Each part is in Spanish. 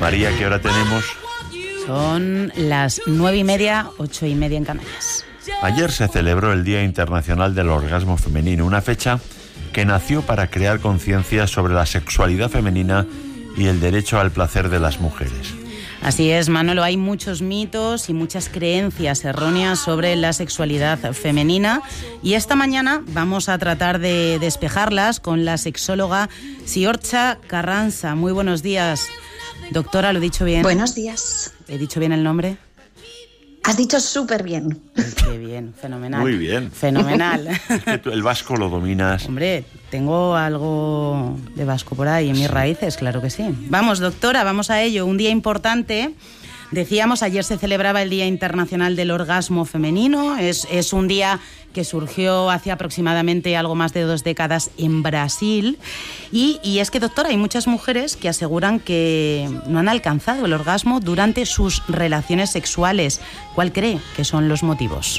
María, ¿qué hora tenemos? Son las 9:30, 8:30 en Canarias. Ayer se celebró el Día Internacional del Orgasmo Femenino, una fecha que nació para crear conciencia sobre la sexualidad femenina y el derecho al placer de las mujeres. Así es, Manolo, hay muchos mitos y muchas creencias erróneas sobre la sexualidad femenina y esta mañana vamos a tratar de despejarlas con la sexóloga Siortxa Carranza. Muy buenos días. Doctora, ¿lo he dicho bien? Buenos días. ¿He dicho bien el nombre? Has dicho súper bien. Qué bien, fenomenal. Muy bien. Fenomenal. Es que tú el vasco lo dominas. Hombre, tengo algo de vasco por ahí en mis raíces, claro que sí. Vamos, doctora, vamos a ello. Un día importante. Decíamos, ayer se celebraba el Día Internacional del Orgasmo Femenino. Es un día que surgió hace aproximadamente algo más de 2 décadas en Brasil. Y es que, doctora, hay muchas mujeres que aseguran que no han alcanzado el orgasmo durante sus relaciones sexuales. ¿Cuál cree que son los motivos?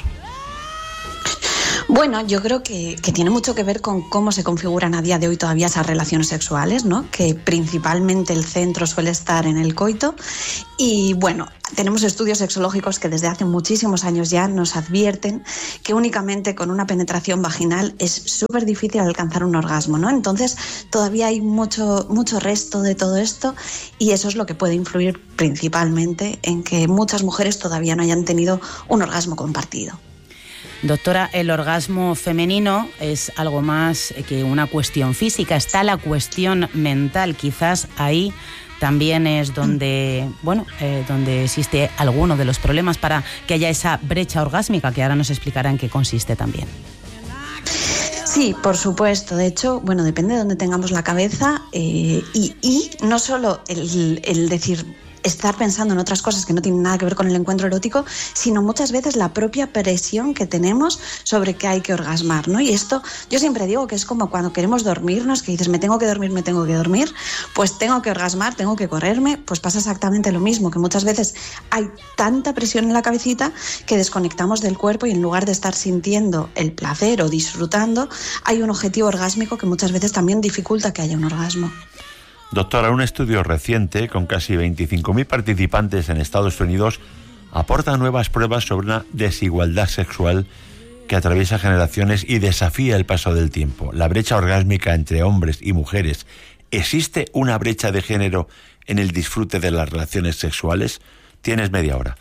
Bueno, yo creo que tiene mucho que ver con cómo se configuran a día de hoy todavía esas relaciones sexuales, ¿no? Que principalmente el centro suele estar en el coito. Y bueno, tenemos estudios sexológicos que desde hace muchísimos años ya nos advierten que únicamente con una penetración vaginal es súper difícil alcanzar un orgasmo, ¿no? Entonces todavía hay mucho resto de todo esto y eso es lo que puede influir principalmente en que muchas mujeres todavía no hayan tenido un orgasmo compartido. Doctora, el orgasmo femenino es algo más que una cuestión física, está la cuestión mental, quizás ahí también es donde, donde existe alguno de los problemas para que haya esa brecha orgásmica, que ahora nos explicará en qué consiste también. Sí, por supuesto. De hecho, bueno, depende de dónde tengamos la cabeza y no solo el decir estar pensando en otras cosas que no tienen nada que ver con el encuentro erótico, sino muchas veces la propia presión que tenemos sobre que hay que orgasmar, ¿no? Y esto, yo siempre digo que es como cuando queremos dormirnos, que dices, me tengo que dormir, pues tengo que orgasmar, tengo que correrme, pues pasa exactamente lo mismo, que muchas veces hay tanta presión en la cabecita que desconectamos del cuerpo y en lugar de estar sintiendo el placer o disfrutando, hay un objetivo orgásmico que muchas veces también dificulta que haya un orgasmo. Doctora, un estudio reciente con casi 25.000 participantes en Estados Unidos aporta nuevas pruebas sobre una desigualdad sexual que atraviesa generaciones y desafía el paso del tiempo. La brecha orgásmica entre hombres y mujeres. ¿Existe una brecha de género en el disfrute de las relaciones sexuales? Tienes media hora.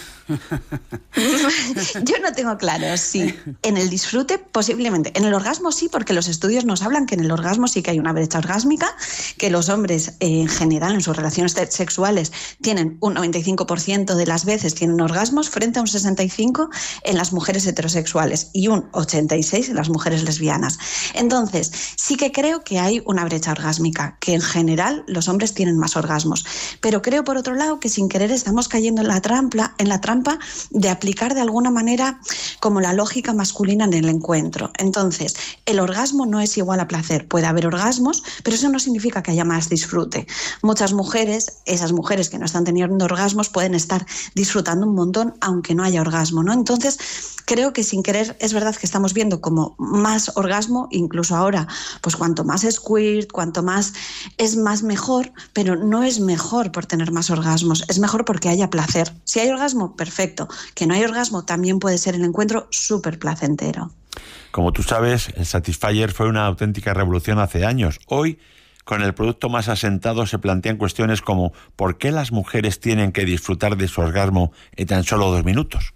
Yo no tengo claro, sí. En el disfrute, posiblemente. En el orgasmo sí, porque los estudios nos hablan que en el orgasmo sí que hay una brecha orgásmica, que los hombres en general en sus relaciones sexuales tienen un 95% de las veces tienen orgasmos frente a un 65% en las mujeres heterosexuales y un 86% en las mujeres lesbianas. Entonces, sí que creo que hay una brecha orgásmica, que en general los hombres tienen más orgasmos. Pero creo, por otro lado, que sin querer estamos cayendo en la trampa de aplicar de alguna manera como la lógica masculina en el encuentro. Entonces, el orgasmo no es igual a placer. Puede haber orgasmos, pero eso no significa que haya más disfrute. Muchas mujeres, esas mujeres que no están teniendo orgasmos, pueden estar disfrutando un montón aunque no haya orgasmo, ¿no? Entonces, creo que sin querer es verdad que estamos viendo como más orgasmo, incluso ahora, pues cuanto más squirt, cuanto más es más mejor, pero no es mejor por tener más orgasmos, es mejor porque haya placer. Si hay orgasmo, perfecto. Que no hay orgasmo, también puede ser el encuentro súper placentero. Como tú sabes, el Satisfyer fue una auténtica revolución hace años. Hoy, con el producto más asentado, se plantean cuestiones como ¿por qué las mujeres tienen que disfrutar de su orgasmo en tan solo 2 minutos?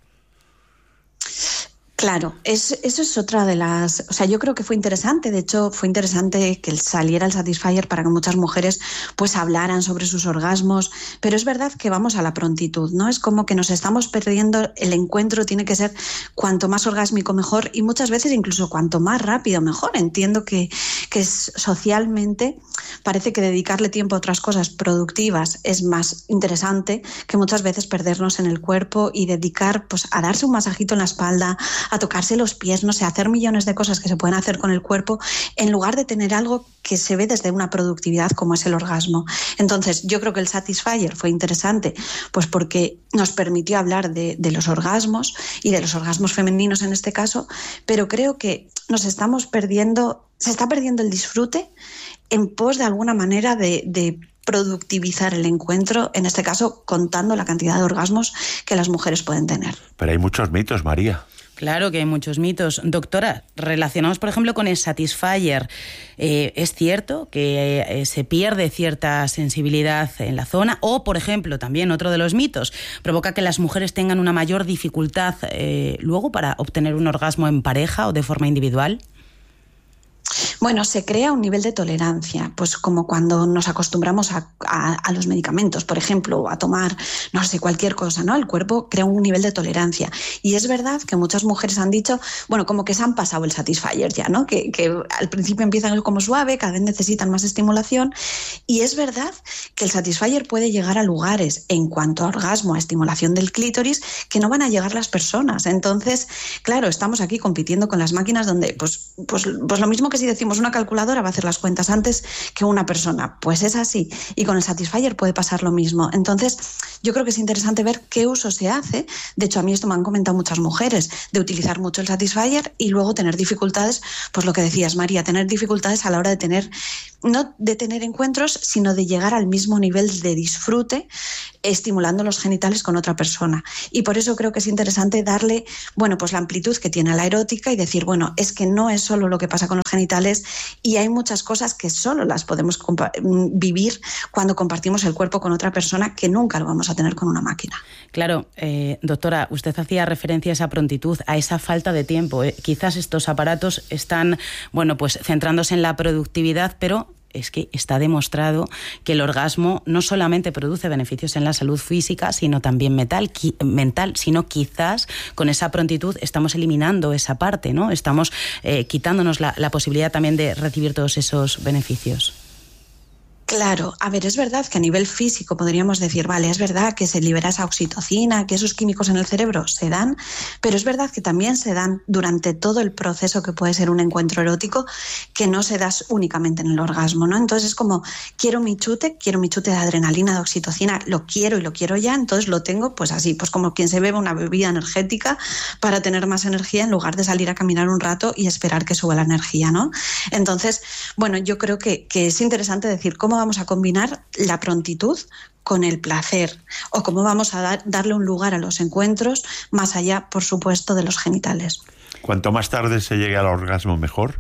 Claro, eso es otra de las... O sea, yo creo que fue interesante. De hecho, fue interesante que saliera el Satisfyer para que muchas mujeres pues hablaran sobre sus orgasmos. Pero es verdad que vamos a la prontitud, ¿no? Es como que nos estamos perdiendo. El encuentro tiene que ser cuanto más orgásmico mejor y muchas veces incluso cuanto más rápido mejor. Entiendo que socialmente parece que dedicarle tiempo a otras cosas productivas es más interesante que muchas veces perdernos en el cuerpo y dedicar pues a darse un masajito en la espalda, a tocarse los pies, no sé, a hacer millones de cosas que se pueden hacer con el cuerpo en lugar de tener algo que se ve desde una productividad como es el orgasmo. Entonces, yo creo que el Satisfyer fue interesante pues porque nos permitió hablar de los orgasmos y de los orgasmos femeninos en este caso, pero creo que se está perdiendo el disfrute en pos de alguna manera de productivizar el encuentro, en este caso contando la cantidad de orgasmos que las mujeres pueden tener. Pero hay muchos mitos, María. Claro que hay muchos mitos. Doctora, relacionados, por ejemplo, con el Satisfyer, ¿es cierto que se pierde cierta sensibilidad en la zona? O, por ejemplo, también otro de los mitos, provoca que las mujeres tengan una mayor dificultad luego para obtener un orgasmo en pareja o de forma individual. Bueno, se crea un nivel de tolerancia, pues como cuando nos acostumbramos a los medicamentos, por ejemplo, a tomar, no sé, cualquier cosa, ¿no? El cuerpo crea un nivel de tolerancia. Y es verdad que muchas mujeres han dicho, bueno, como que se han pasado el Satisfyer ya, ¿no? Que al principio empiezan como suave, cada vez necesitan más estimulación. Y es verdad que el Satisfyer puede llegar a lugares en cuanto a orgasmo, a estimulación del clítoris, que no van a llegar las personas. Entonces, claro, estamos aquí compitiendo con las máquinas donde, pues lo mismo que si decimos una calculadora va a hacer las cuentas antes que una persona, pues es así, y con el Satisfyer puede pasar lo mismo. Entonces yo creo que es interesante ver qué uso se hace. De hecho, a mí esto me han comentado muchas mujeres, de utilizar mucho el Satisfyer y luego tener dificultades, pues lo que decías, María, tener dificultades a la hora de tener, no de tener encuentros, sino de llegar al mismo nivel de disfrute estimulando los genitales con otra persona. Y por eso creo que es interesante darle, bueno, pues la amplitud que tiene la erótica y decir, bueno, es que no es solo lo que pasa con los genitales y hay muchas cosas que solo las podemos vivir cuando compartimos el cuerpo con otra persona, que nunca lo vamos a tener con una máquina. Claro, doctora, usted hacía referencia a esa prontitud, a esa falta de tiempo. Quizás estos aparatos están, bueno, pues centrándose en la productividad, pero es que está demostrado que el orgasmo no solamente produce beneficios en la salud física, sino también mental, sino quizás con esa prontitud estamos eliminando esa parte, ¿no? Estamos quitándonos la posibilidad también de recibir todos esos beneficios. Claro, a ver, es verdad que a nivel físico podríamos decir, vale, es verdad que se libera esa oxitocina, que esos químicos en el cerebro se dan, pero es verdad que también se dan durante todo el proceso que puede ser un encuentro erótico, que no se da únicamente en el orgasmo, ¿no? Entonces es como, quiero mi chute de adrenalina, de oxitocina, lo quiero y lo quiero ya, entonces lo tengo pues así, pues como quien se bebe una bebida energética para tener más energía en lugar de salir a caminar un rato y esperar que suba la energía, ¿no? Entonces, bueno, yo creo que es interesante decir cómo vamos a combinar la prontitud con el placer o cómo vamos a darle un lugar a los encuentros más allá, por supuesto, de los genitales. Cuanto más tarde se llegue al orgasmo, mejor.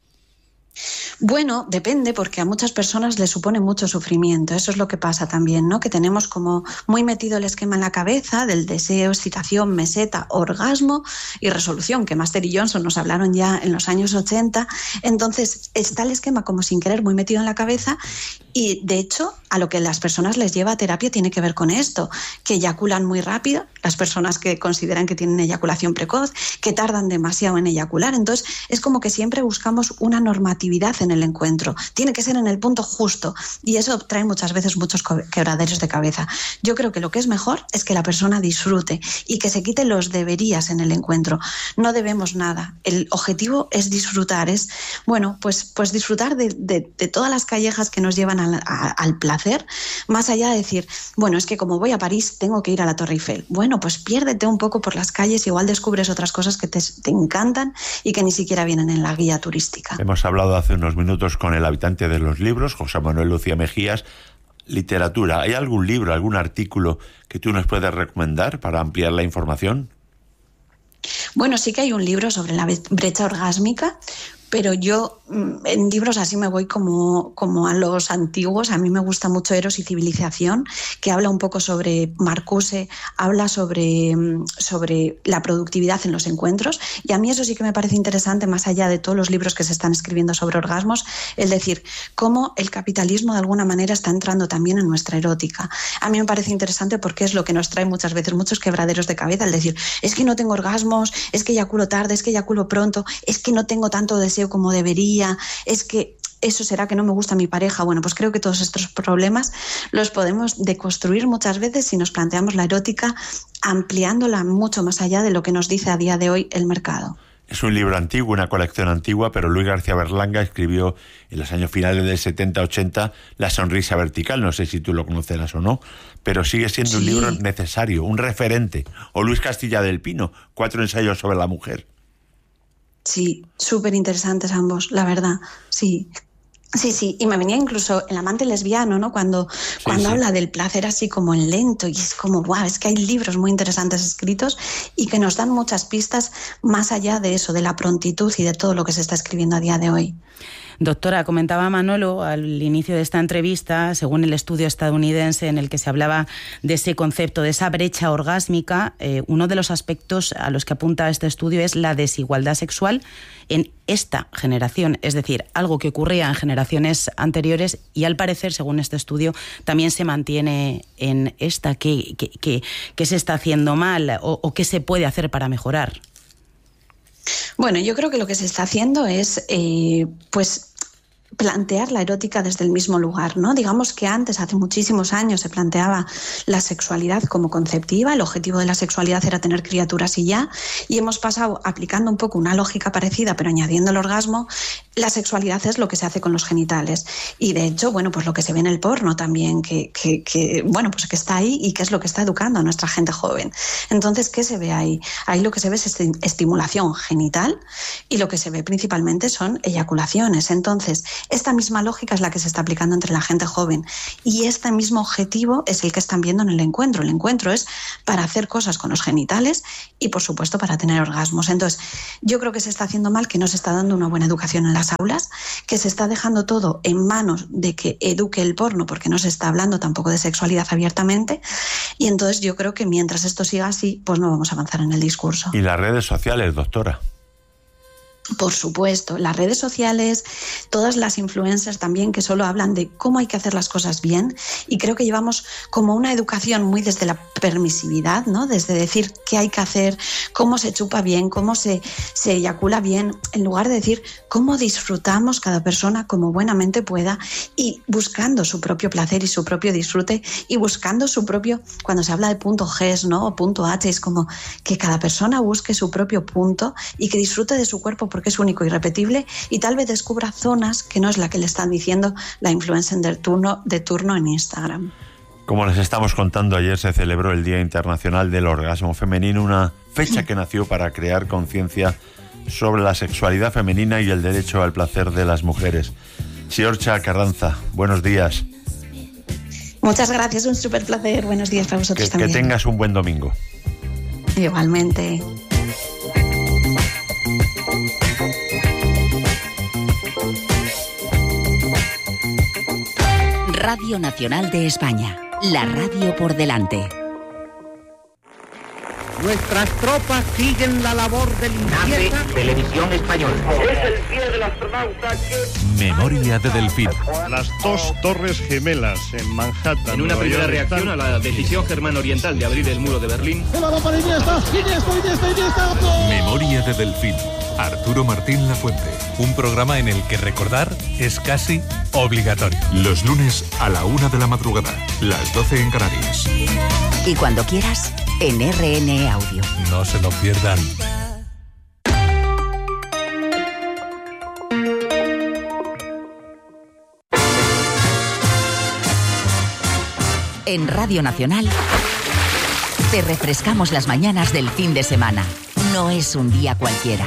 Bueno, depende, porque a muchas personas les supone mucho sufrimiento. Eso es lo que pasa también, ¿no? Que tenemos como muy metido el esquema en la cabeza del deseo, excitación, meseta, orgasmo y resolución, que Master y Johnson nos hablaron ya en los años 80. Entonces está el esquema como sin querer muy metido en la cabeza y, de hecho, a lo que las personas les lleva a terapia tiene que ver con esto, que eyaculan muy rápido, las personas que consideran que tienen eyaculación precoz, que tardan demasiado en eyacular. Entonces es como que siempre buscamos una normatividad en el encuentro, tiene que ser en el punto justo y eso trae muchas veces muchos quebraderos de cabeza. Yo creo que lo que es mejor es que la persona disfrute y que se quite los deberías en el encuentro. No debemos nada, el objetivo es disfrutar, es, bueno, pues disfrutar de todas las callejas que nos llevan al placer, más allá de decir, bueno, es que como voy a París tengo que ir a la Torre Eiffel. Bueno, pues piérdete un poco por las calles, igual descubres otras cosas que te encantan y que ni siquiera vienen en la guía turística. Hemos hablado hace unos minutos con el habitante de los libros, José Manuel Lucía Mejías. Literatura, ¿hay algún libro, algún artículo que tú nos puedes recomendar para ampliar la información? Bueno, sí que hay un libro sobre la brecha orgásmica, pero yo en libros así me voy como a los antiguos. A mí me gusta mucho Eros y civilización, que habla un poco sobre Marcuse, habla sobre la productividad en los encuentros, y a mí eso sí que me parece interesante, más allá de todos los libros que se están escribiendo sobre orgasmos, es decir, cómo el capitalismo de alguna manera está entrando también en nuestra erótica. A mí me parece interesante porque es lo que nos trae muchas veces muchos quebraderos de cabeza, el decir, es que no tengo orgasmos, es que eyaculo tarde, es que eyaculo pronto, es que no tengo tanto deseo como debería, es que eso será que no me gusta mi pareja. Bueno, pues creo que todos estos problemas los podemos deconstruir muchas veces si nos planteamos la erótica ampliándola mucho más allá de lo que nos dice a día de hoy el mercado. Es un libro antiguo, una colección antigua, pero Luis García Berlanga escribió en los años finales del 70-80 La sonrisa vertical, no sé si tú lo conocerás o no, pero sigue siendo un libro necesario, un referente. O Luis Castilla del Pino, 4 ensayos sobre la mujer. Sí, súper interesantes ambos, la verdad, sí. Sí, y me venía incluso El amante lesbiano, ¿no? Cuando habla del placer así como en lento, y es como, wow, es que hay libros muy interesantes escritos y que nos dan muchas pistas más allá de eso, de la prontitud y de todo lo que se está escribiendo a día de hoy. Doctora, comentaba Manolo al inicio de esta entrevista, según el estudio estadounidense en el que se hablaba de ese concepto, de esa brecha orgásmica, uno de los aspectos a los que apunta este estudio es la desigualdad sexual en esta generación, es decir, algo que ocurría en generaciones anteriores y al parecer, según este estudio, también se mantiene en esta. ¿Qué se está haciendo mal o qué se puede hacer para mejorar? Bueno, yo creo que lo que se está haciendo es, pues, plantear la erótica desde el mismo lugar, ¿no? Digamos que antes, hace muchísimos años, se planteaba la sexualidad como conceptiva, el objetivo de la sexualidad era tener criaturas y ya, y hemos pasado, aplicando un poco una lógica parecida, pero añadiendo el orgasmo, la sexualidad es lo que se hace con los genitales. Y de hecho, bueno, pues lo que se ve en el porno también, que está ahí y que es lo que está educando a nuestra gente joven. Entonces, ¿qué se ve ahí? Ahí lo que se ve es estimulación genital y lo que se ve principalmente son eyaculaciones. Entonces, esta misma lógica es la que se está aplicando entre la gente joven y este mismo objetivo es el que están viendo en el encuentro. El encuentro es para hacer cosas con los genitales y, por supuesto, para tener orgasmos. Entonces, yo creo que se está haciendo mal, que no se está dando una buena educación en las aulas, que se está dejando todo en manos de que eduque el porno, porque no se está hablando tampoco de sexualidad abiertamente, y entonces yo creo que mientras esto siga así, pues no vamos a avanzar en el discurso. ¿Y las redes sociales, doctora? Por supuesto, las redes sociales, todas las influencers también que solo hablan de cómo hay que hacer las cosas bien, y creo que llevamos como una educación muy desde la permisividad, ¿no? Desde decir qué hay que hacer, cómo se chupa bien, cómo se eyacula bien, en lugar de decir cómo disfrutamos cada persona como buenamente pueda y buscando su propio placer y su propio disfrute y buscando su propio, cuando se habla de punto G, ¿no? O punto H, es como que cada persona busque su propio punto y que disfrute de su cuerpo porque es único y irrepetible, y tal vez descubra zonas que no es la que le están diciendo la influencer de turno en Instagram. Como les estamos contando, ayer se celebró el Día Internacional del Orgasmo Femenino, una fecha que nació para crear conciencia sobre la sexualidad femenina y el derecho al placer de las mujeres. Xiortxa Carranza, buenos días. Muchas gracias, un súper placer. Buenos días para vosotros también. Que tengas un buen domingo. Igualmente. Radio Nacional de España, la radio por delante. Nuestras tropas siguen la labor de limpieza. Televisión Española. Es el día del astronauta que... Memoria de Delfín. Las dos torres gemelas en Manhattan. En una primera reacción a la decisión germano-oriental de abrir el muro de Berlín. Memoria de Delfín. Arturo Martín Lafuente. Un programa en el que recordar es casi obligatorio. Los lunes a la 1 de la madrugada, las 12 en Canarias. Y cuando quieras, en RN Audio. No se lo pierdan. En Radio Nacional te refrescamos las mañanas del fin de semana. No es un día cualquiera.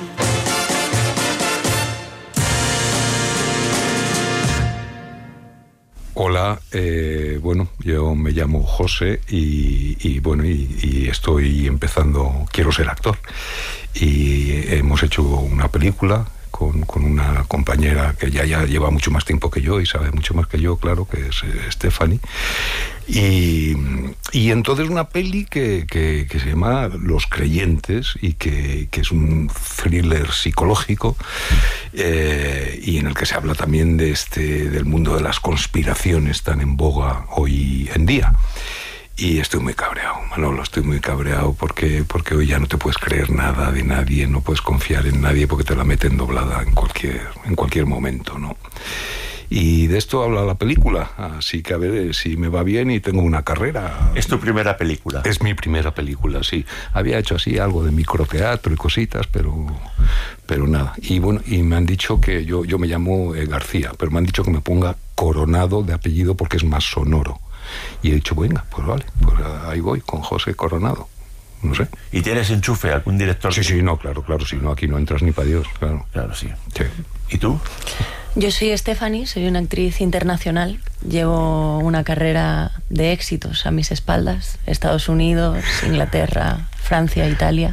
Hola, bueno, yo me llamo José y estoy empezando, quiero ser actor. Y hemos hecho una película con una compañera que ya lleva mucho más tiempo que yo y sabe mucho más que yo, claro, que es Stephanie. Y entonces una peli que se llama Los Creyentes y que es un thriller psicológico y en el que se habla también del mundo de las conspiraciones tan en boga hoy en día. Y estoy muy cabreado, Manolo, estoy muy cabreado porque hoy ya no te puedes creer nada de nadie, no puedes confiar en nadie porque te la meten doblada en cualquier momento, ¿no? Y de esto habla la película, así que a ver si me va bien y tengo una carrera. ¿Es tu primera película? Es mi primera película, sí. Había hecho así algo de microteatro y cositas, pero nada. Y bueno, y me han dicho que yo me llamo García, pero me han dicho que me ponga Coronado de apellido porque es más sonoro. Y he dicho, venga, pues vale, pues ahí voy con José Coronado. No sé. ¿Y tienes enchufe? ¿Algún director? Sí, no, claro, sí, no, aquí no entras ni para Dios, claro. Claro, sí. Sí. ¿Y tú? Yo soy Stephanie, soy una actriz internacional. Llevo una carrera de éxitos a mis espaldas. Estados Unidos, Inglaterra, Francia, Italia.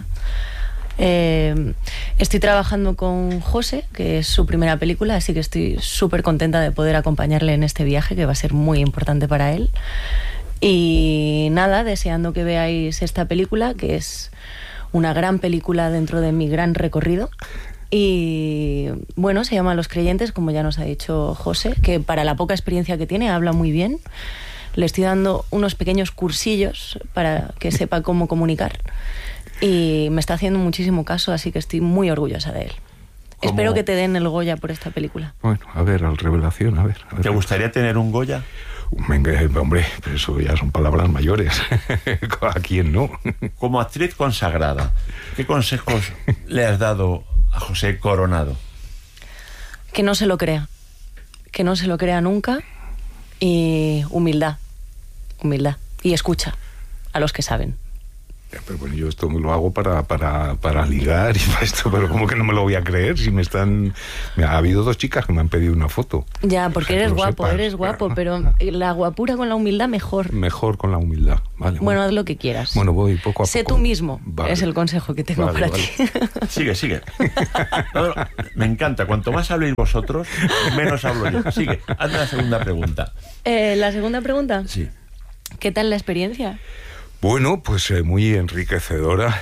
Estoy trabajando con José, que es su primera película, así que estoy súper contenta de poder acompañarle en este viaje, que va a ser muy importante para él. Y nada, deseando que veáis esta película, que es una gran película dentro de mi gran recorrido. Y bueno, se llama Los Creyentes, como ya nos ha dicho José, que para la poca experiencia que tiene habla muy bien. Le estoy dando unos pequeños cursillos para que sepa cómo comunicar y me está haciendo muchísimo caso, así que estoy muy orgullosa de él. ¿Cómo? Espero que te den el Goya por esta película. Bueno, a ver, al revelación, a ver. ¿Te gustaría tener un Goya? Hombre, pero eso ya son palabras mayores. ¿A quién no? Como actriz consagrada, ¿qué consejos le has dado a José Coronado? Que no se lo crea nunca, y humildad y escucha a los que saben. Pero bueno, yo esto lo hago para ligar y para esto, pero ¿cómo que no me lo voy a creer? Si ha habido 2 chicas que me han pedido una foto. Ya, porque eres guapo, pero la guapura con la humildad mejor. Mejor con la humildad, vale. Bueno, haz lo que quieras. Bueno, voy poco a poco. Sé tú mismo, vale. Es el consejo que tengo para ti. Sigue. No, me encanta, cuanto más habléis vosotros, menos hablo yo. Sigue, hazme la segunda pregunta. ¿La segunda pregunta? Sí. ¿Qué tal la experiencia? Bueno, pues muy enriquecedora.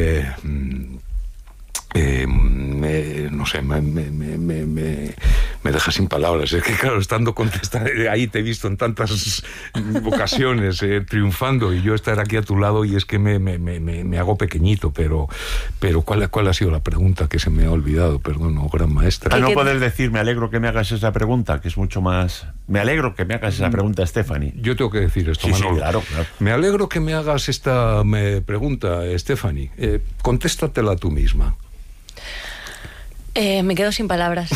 No sé, me deja sin palabras. Es que claro, estando contestando ahí te he visto en tantas ocasiones triunfando, y yo estar aquí a tu lado, y es que me hago pequeñito, pero ¿cuál ha sido la pregunta que se me ha olvidado? Perdón, gran maestra. No puedes decir, me alegro que me hagas esa pregunta, que es mucho más... Me alegro que me hagas esa pregunta, Stephanie. Yo tengo que decir esto, Manolo. Sí, claro. Me alegro que me hagas esta pregunta, Stephanie. Contéstatela tú misma. Me quedo sin palabras.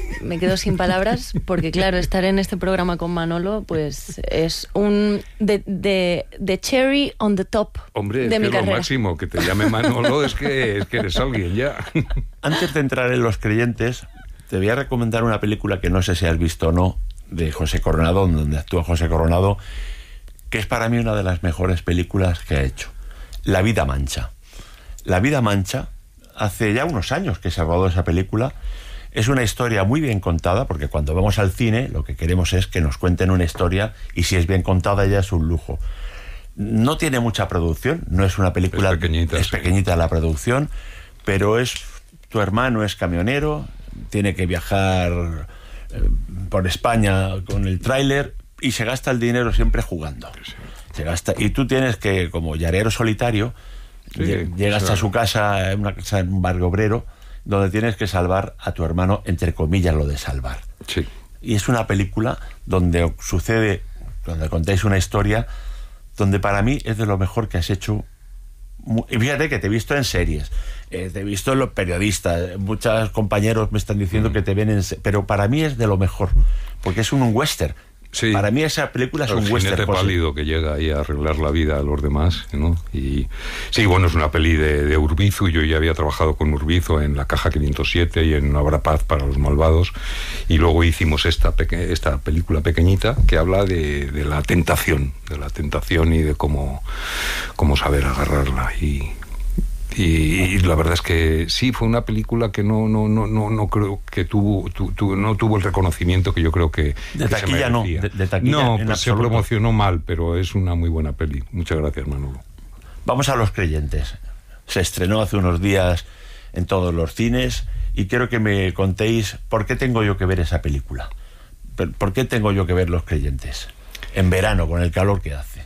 Porque claro, estar en este programa con Manolo pues es un de cherry on the top. Hombre, de mi es que carrera. Lo máximo que te llame Manolo es que eres alguien ya. Antes de entrar en Los Creyentes, te voy a recomendar una película que no sé si has visto o no, de José Coronado, donde actúa José Coronado, que es para mí una de las mejores películas que ha hecho. La vida mancha. La vida mancha, hace ya unos años que se rodó esa película. Es una historia muy bien contada, porque cuando vamos al cine lo que queremos es que nos cuenten una historia, y si es bien contada ya es un lujo. No tiene mucha producción, no es una película... Es pequeñita la producción, pero tu hermano es camionero, tiene que viajar por España con el tráiler y se gasta el dinero siempre jugando. Se gasta, y tú tienes que, como llanero solitario, llegas a su casa, una casa en un barrio obrero, donde tienes que salvar a tu hermano, entre comillas lo de salvar. Sí. Y es una película donde contáis una historia donde para mí es de lo mejor que has hecho. Y fíjate que te he visto en series, te he visto en Los Periodistas, muchos compañeros me están diciendo que te ven pero para mí es de lo mejor, porque es un western. Sí. Para mí esa película es un western. El jinete pálido que llega ahí a arreglar la vida a los demás, ¿no? Y sí, bueno, es una peli de Urbizu. Yo ya había trabajado con Urbizu en La Caja 507 y en No habrá paz para los malvados, y luego hicimos esta película pequeñita que habla de la tentación y de cómo saber agarrarla. Y la verdad es que sí, fue una película que no creo que no tuvo el reconocimiento que yo creo que de taquilla se merecía. De taquilla no, en pues se promocionó mal, pero es una muy buena peli. Muchas gracias, Manolo. Vamos a Los Creyentes. Se estrenó hace unos días en todos los cines, y quiero que me contéis por qué tengo yo que ver esa película. ¿Por qué tengo yo que ver Los Creyentes en verano con el calor que hace?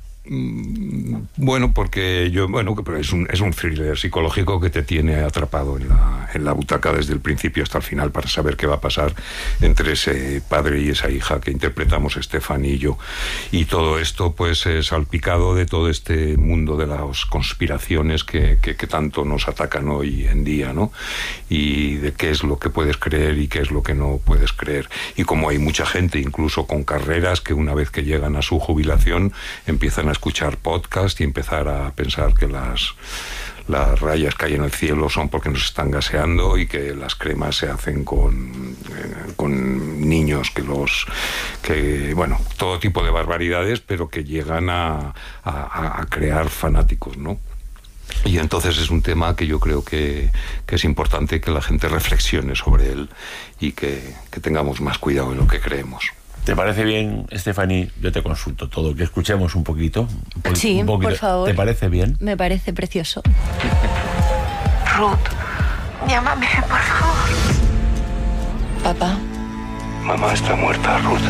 Bueno, porque pero es un thriller psicológico que te tiene atrapado en la butaca desde el principio hasta el final, para saber qué va a pasar entre ese padre y esa hija que interpretamos Stephanie y yo. Y todo esto pues es salpicado de todo este mundo de las conspiraciones que tanto nos atacan hoy en día, ¿no? Y de qué es lo que puedes creer y qué es lo que no puedes creer. Y como hay mucha gente, incluso con carreras, que una vez que llegan a su jubilación empiezan a escuchar podcast y empezar a pensar que las las rayas que hay en el cielo son porque nos están gaseando y que las cremas se hacen con niños bueno, todo tipo de barbaridades, pero que llegan a crear fanáticos, ¿no? Y entonces es un tema que yo creo que es importante que la gente reflexione sobre él y que tengamos más cuidado en lo que creemos. ¿Te parece bien, Stephanie? Yo te consulto todo, que escuchemos un poquito. Sí, por favor. ¿Te parece bien? Me parece precioso. Ruth, llámame, por favor. Papá. Mamá está muerta, Ruth.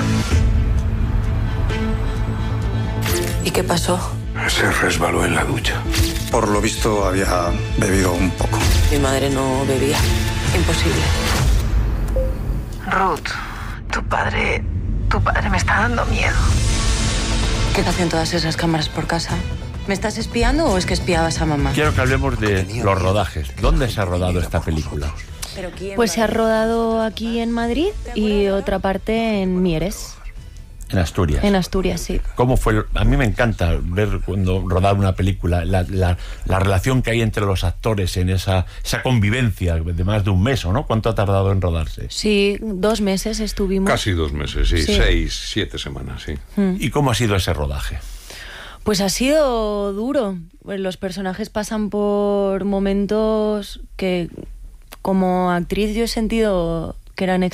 ¿Y qué pasó? Se resbaló en la ducha. Por lo visto había bebido un poco. Mi madre no bebía. Imposible. Ruth, tu padre me está dando miedo. ¿Qué hacen todas esas cámaras por casa? ¿Me estás espiando o es que espiabas a mamá? Quiero que hablemos de los rodajes. ¿Dónde se ha rodado esta película? Pues se ha rodado aquí en Madrid y otra parte en Mieres. En Asturias. En Asturias, sí. ¿Cómo fue? A mí me encanta ver cuando rodar una película, la relación que hay entre los actores en esa convivencia de más de un mes, ¿o no? ¿Cuánto ha tardado en rodarse? Sí, 2 meses estuvimos. Casi 2 meses, sí. 6, 7 semanas, sí. ¿Y cómo ha sido ese rodaje? Pues ha sido duro. Los personajes pasan por momentos que, como actriz, yo he sentido que eran